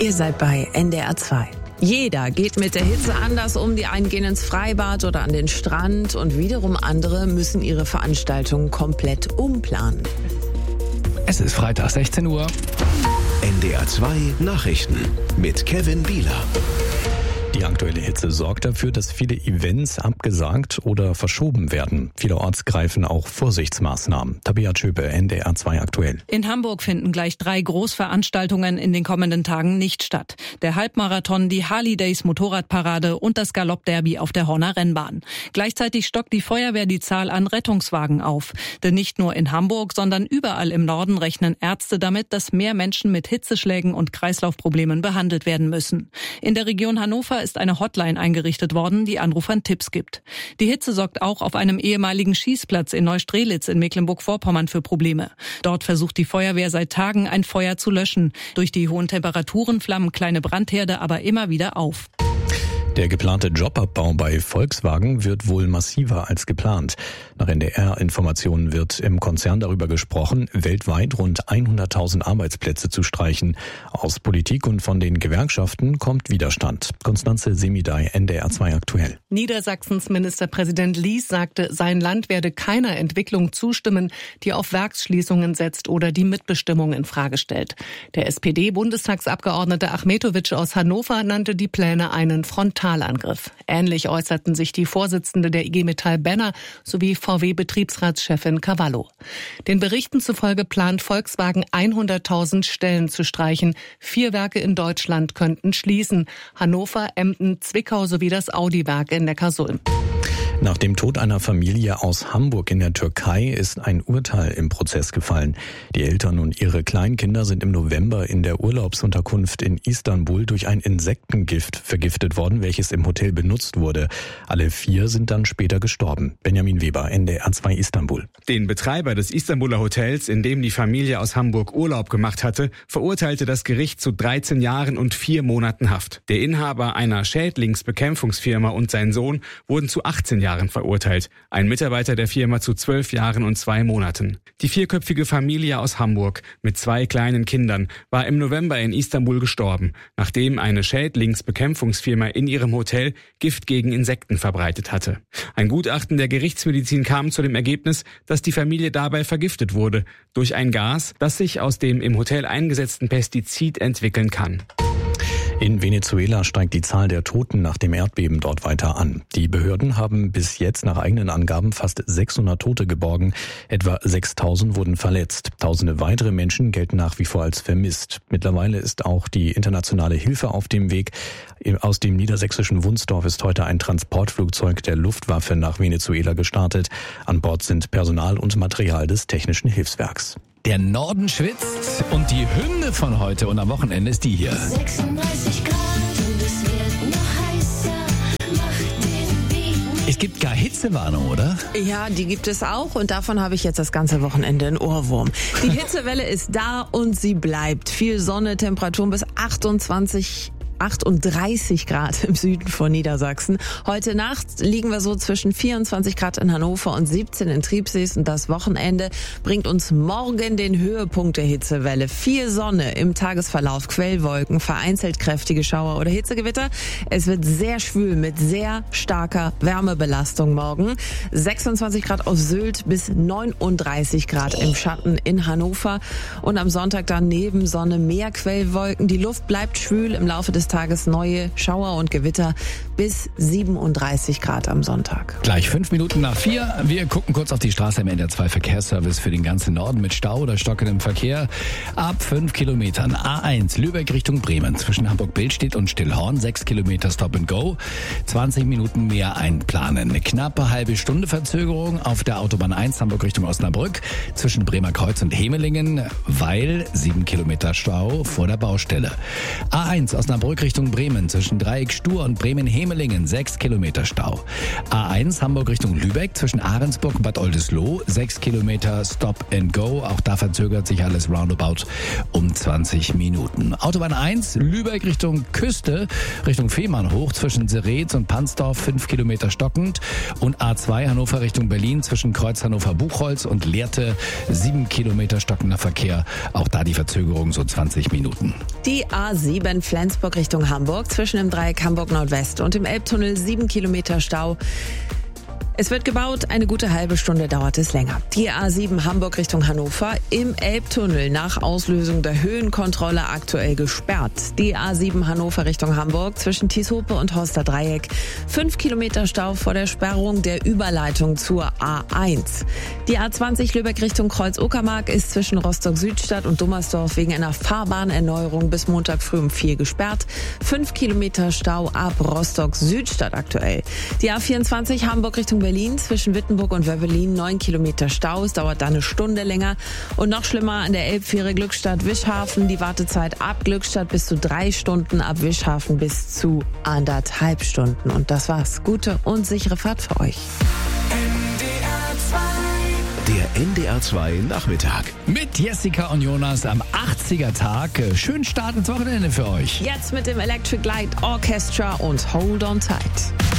Ihr seid bei NDR 2. Jeder geht mit der Hitze anders um. Die einen gehen ins Freibad oder an den Strand und wiederum andere müssen ihre Veranstaltungen komplett umplanen. Es ist Freitag, 16 Uhr. NDR 2 Nachrichten mit Kevin Bieler. Die aktuelle Hitze sorgt dafür, dass viele Events abgesagt oder verschoben werden. Vielerorts greifen auch Vorsichtsmaßnahmen. Tabea Tschöpe, NDR 2 aktuell. In Hamburg finden gleich 3 Großveranstaltungen in den kommenden Tagen nicht statt. Der Halbmarathon, die Harley-Days Motorradparade und das Galoppderby auf der Horner Rennbahn. Gleichzeitig stockt die Feuerwehr die Zahl an Rettungswagen auf. Denn nicht nur in Hamburg, sondern überall im Norden rechnen Ärzte damit, dass mehr Menschen mit Hitzeschlägen und Kreislaufproblemen behandelt werden müssen. In der Region Hannover ist eine Hotline eingerichtet worden, die Anrufern Tipps gibt. Die Hitze sorgt auch auf einem ehemaligen Schießplatz in Neustrelitz in Mecklenburg-Vorpommern für Probleme. Dort versucht die Feuerwehr seit Tagen, ein Feuer zu löschen. Durch die hohen Temperaturen flammen kleine Brandherde aber immer wieder auf. Der geplante Jobabbau bei Volkswagen wird wohl massiver als geplant. Nach NDR-Informationen wird im Konzern darüber gesprochen, weltweit rund 100.000 Arbeitsplätze zu streichen. Aus Politik und von den Gewerkschaften kommt Widerstand. Konstanze Semidey, NDR 2 aktuell. Niedersachsens Ministerpräsident Lies sagte, sein Land werde keiner Entwicklung zustimmen, die auf Werksschließungen setzt oder die Mitbestimmung in Frage stellt. Der SPD-Bundestagsabgeordnete Achmetovic aus Hannover nannte die Pläne einen Frontalangriff. Ähnlich äußerten sich die Vorsitzende der IG Metall Benner sowie VW-Betriebsratschefin Cavallo. Den Berichten zufolge plant Volkswagen 100.000 Stellen zu streichen. 4 Werke in Deutschland könnten schließen. Hannover, Emden, Zwickau sowie das Audi-Werk in Neckarsulm. Nach dem Tod einer Familie aus Hamburg in der Türkei ist ein Urteil im Prozess gefallen. Die Eltern und ihre Kleinkinder sind im November in der Urlaubsunterkunft in Istanbul durch ein Insektengift vergiftet worden, welches im Hotel benutzt wurde. Alle 4 sind dann später gestorben. Benjamin Weber, NDR 2 Istanbul. Den Betreiber des Istanbuler Hotels, in dem die Familie aus Hamburg Urlaub gemacht hatte, verurteilte das Gericht zu 13 Jahren und 4 Monaten Haft. Der Inhaber einer Schädlingsbekämpfungsfirma und sein Sohn wurden zu 18 Jahren verurteilt. Ein Mitarbeiter der Firma zu 12 Jahren und 2 Monaten. Die 4-köpfige Familie aus Hamburg mit 2 kleinen Kindern war im November in Istanbul gestorben, nachdem eine Schädlingsbekämpfungsfirma in ihrem Hotel Gift gegen Insekten verbreitet hatte. Ein Gutachten der Gerichtsmedizin kam zu dem Ergebnis, dass die Familie dabei vergiftet wurde durch ein Gas, das sich aus dem im Hotel eingesetzten Pestizid entwickeln kann. In Venezuela steigt die Zahl der Toten nach dem Erdbeben dort weiter an. Die Behörden haben bis jetzt nach eigenen Angaben fast 600 Tote geborgen. Etwa 6.000 wurden verletzt. Tausende weitere Menschen gelten nach wie vor als vermisst. Mittlerweile ist auch die internationale Hilfe auf dem Weg. Aus dem niedersächsischen Wunsdorf ist heute ein Transportflugzeug der Luftwaffe nach Venezuela gestartet. An Bord sind Personal und Material des Technischen Hilfswerks. Der Norden schwitzt und die Hymne von heute und am Wochenende ist die hier. 36 Grad und es wird noch heißer, macht den Beat. Es gibt gar Hitzewarnung, oder? Ja, die gibt es auch und davon habe ich jetzt das ganze Wochenende einen Ohrwurm. Die Hitzewelle ist da und sie bleibt. Viel Sonne, Temperaturen bis 38 Grad im Süden von Niedersachsen. Heute Nacht liegen wir so zwischen 24 Grad in Hannover und 17 in Triebsees und das Wochenende bringt uns morgen den Höhepunkt der Hitzewelle. Viel Sonne im Tagesverlauf, Quellwolken, vereinzelt kräftige Schauer oder Hitzegewitter. Es wird sehr schwül mit sehr starker Wärmebelastung morgen. 26 Grad auf Sylt bis 39 Grad im Schatten in Hannover und am Sonntag dann neben Sonne mehr Quellwolken. Die Luft bleibt schwül im Laufe des Tages, neue Schauer und Gewitter bis 37 Grad am Sonntag. Gleich 5 Minuten nach 4. Wir gucken kurz auf die Straße im NDR 2 Verkehrsservice für den ganzen Norden mit Stau oder stockendem Verkehr. Ab 5 Kilometern A1 Lübeck Richtung Bremen zwischen Hamburg-Billstedt und Stillhorn 6 Kilometer Stop and Go. 20 Minuten mehr einplanen. Eine knappe halbe Stunde Verzögerung auf der Autobahn 1 Hamburg Richtung Osnabrück zwischen Bremerkreuz und Hemelingen, weil 7 Kilometer Stau vor der Baustelle. A1 Osnabrück Hamburg Richtung Bremen zwischen Dreieck Stur und Bremen-Hemelingen 6 Kilometer Stau. A1 Hamburg Richtung Lübeck zwischen Ahrensburg und Bad Oldesloe 6 Kilometer Stop and Go. Auch da verzögert sich alles roundabout um 20 Minuten. Autobahn 1 Lübeck Richtung Küste, Richtung Fehmarn hoch zwischen Seretz und Pansdorf 5 Kilometer stockend. Und A2 Hannover Richtung Berlin zwischen Kreuz Hannover-Buchholz und Lehrte 7 Kilometer stockender Verkehr. Auch da die Verzögerung so 20 Minuten. Die A7 Flensburg Richtung Hamburg zwischen dem Dreieck Hamburg Nordwest und dem Elbtunnel 7 Kilometer Stau. Es wird gebaut, eine gute halbe Stunde dauert es länger. Die A7 Hamburg Richtung Hannover im Elbtunnel nach Auslösung der Höhenkontrolle aktuell gesperrt. Die A7 Hannover Richtung Hamburg zwischen Tieshope und Horster Dreieck 5 Kilometer Stau vor der Sperrung der Überleitung zur A1. Die A20 Lübeck Richtung Kreuz-Uckermark ist zwischen Rostock-Südstadt und Dummersdorf wegen einer Fahrbahnerneuerung bis Montag früh um 4 gesperrt. 5 Kilometer Stau ab Rostock-Südstadt aktuell. Die A24 Hamburg Richtung Berlin zwischen Wittenburg und Wöbbelin 9 Kilometer Stau. Es dauert da eine Stunde länger. Und noch schlimmer an der Elbfähre Glückstadt-Wischhafen. Die Wartezeit ab Glückstadt bis zu 3 Stunden, ab Wischhafen bis zu 1,5 Stunden. Und das war's. Gute und sichere Fahrt für euch. Der NDR2 Nachmittag. Mit Jessica und Jonas am 80er Tag. Schönen Start ins Wochenende für euch. Jetzt mit dem Electric Light Orchestra und Hold on Tight.